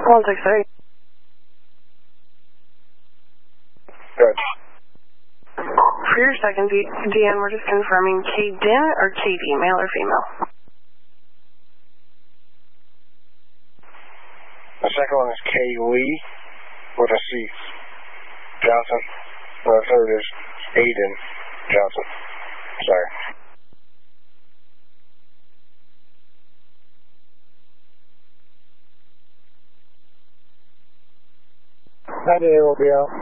163. Good. For your second DN, we're just confirming K-Din or KD, male or female? The second one is K. Lee with a C. Johnson. And the third is Aiden Johnson. Sorry. 98 will be out.